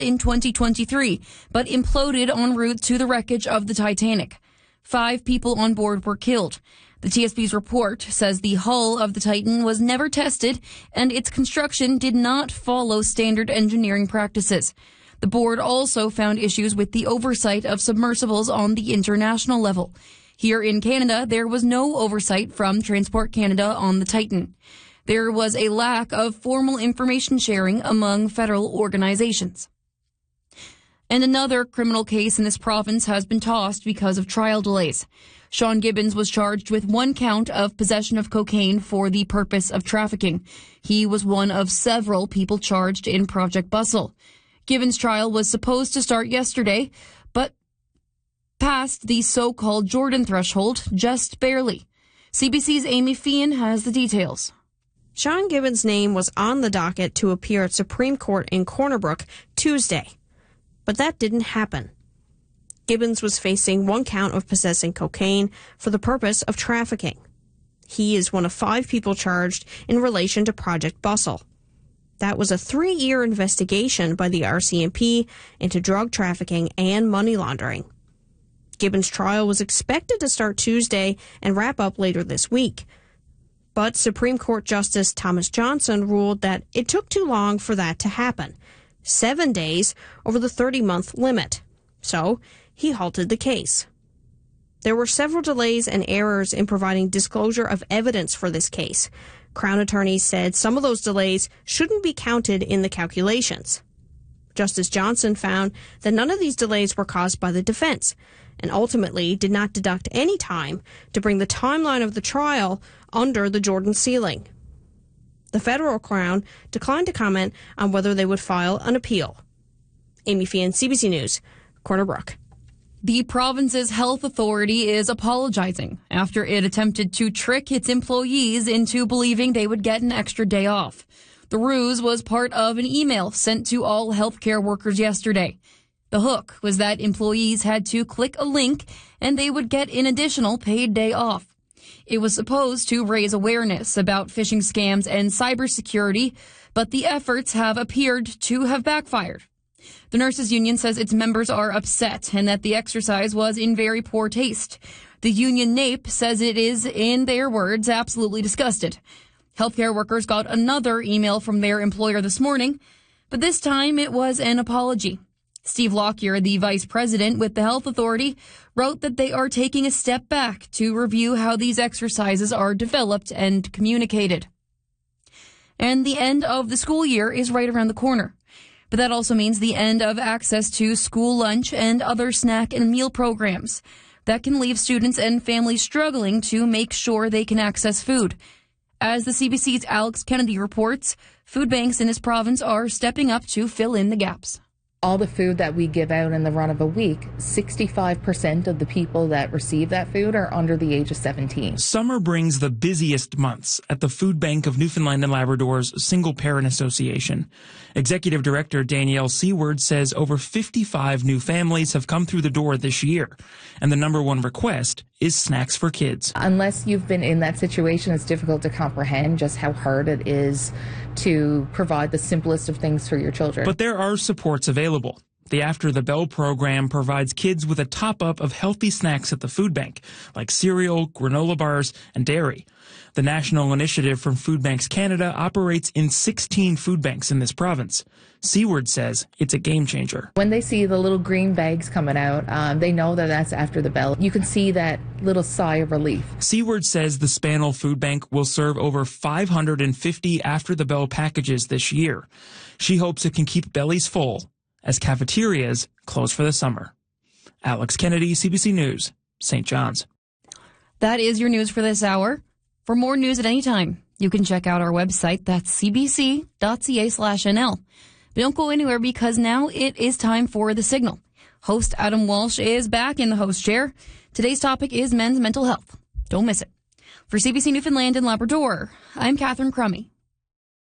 in 2023, but imploded en route to the wreckage of the Titanic. 5 people on board were killed. The TSB's report says the hull of the Titan was never tested and its construction did not follow standard engineering practices. The board also found issues with the oversight of submersibles on the international level. Here in Canada, there was no oversight from Transport Canada on the Titan. There was a lack of formal information sharing among federal organizations. And another criminal case in this province has been tossed because of trial delays. Sean Gibbons was charged with 1 count of possession of cocaine for the purpose of trafficking. He was one of several people charged in Project Bustle. Gibbons' trial was supposed to start yesterday, but passed the so-called Jordan threshold just barely. CBC's Amy Feehan has the details. Sean Gibbons' name was on the docket to appear at Supreme Court in Corner Brook Tuesday, but that didn't happen. Gibbons was facing 1 count of possessing cocaine for the purpose of trafficking. He is one of 5 people charged in relation to Project Bustle. That was a 3-year investigation by the RCMP into drug trafficking and money laundering. Gibbons' trial was expected to start Tuesday and wrap up later this week. But Supreme Court Justice Thomas Johnson ruled that it took too long for that to happen, 7 days over the 30-month limit. So he halted the case. There were several delays and errors in providing disclosure of evidence for this case. Crown attorneys said some of those delays shouldn't be counted in the calculations. Justice Johnson found that none of these delays were caused by the defense and ultimately did not deduct any time to bring the timeline of the trial under the Jordan ceiling. The federal Crown declined to comment on whether they would file an appeal. Amy Feehan, CBC News, Corner Brook. The province's health authority is apologizing after it attempted to trick its employees into believing they would get an extra day off. The ruse was part of an email sent to all healthcare workers yesterday. The hook was that employees had to click a link and they would get an additional paid day off. It was supposed to raise awareness about phishing scams and cybersecurity, but the efforts have appeared to have backfired. The nurses union says its members are upset and that the exercise was in very poor taste. The union NAPE says it is, in their words, absolutely disgusted. Healthcare workers got another email from their employer this morning, but this time it was an apology. Steve Lockyer, the vice president with the health authority, wrote that they are taking a step back to review how these exercises are developed and communicated. And the end of the school year is right around the corner. But that also means the end of access to school lunch and other snack and meal programs. That can leave students and families struggling to make sure they can access food. As the CBC's Alex Kennedy reports, food banks in his province are stepping up to fill in the gaps. All the food that we give out in the run of a week, 65% of the people that receive that food are under the age of 17. Summer brings the busiest months at the Food Bank of Newfoundland and Labrador's Single Parent Association. Executive Director Danielle Seward says over 55 new families have come through the door this year, and the number one request is snacks for kids. Unless you've been in that situation, it's difficult to comprehend just how hard it is to provide the simplest of things for your children. But there are supports available. The After the Bell program provides kids with a top-up of healthy snacks at the food bank, like cereal, granola bars, and dairy. The national initiative from Food Banks Canada operates in 16 food banks in this province. Seward says it's a game changer. When they see the little green bags coming out, they know that that's After the Bell. You can see that little sigh of relief. Seward says the Spanel Food Bank will serve over 550 After the Bell packages this year. She hopes it can keep bellies full as cafeterias close for the summer. Alex Kennedy, CBC News, St. John's. That is your news for this hour. For more news at any time, you can check out our website. That's cbc.ca/NL. But don't go anywhere because now it is time for The Signal. Host Adam Walsh is back in the host chair. Today's topic is men's mental health. Don't miss it. For CBC Newfoundland and Labrador, I'm Catherine Crummy.